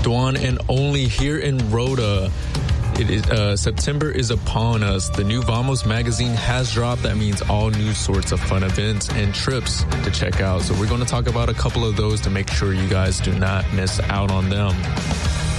Duan, and only here in Rota. September is upon us. The new Vamos magazine has dropped. That means all new sorts of fun events and trips to check out. So we're going to talk about a couple of those to make sure you guys do not miss out on them.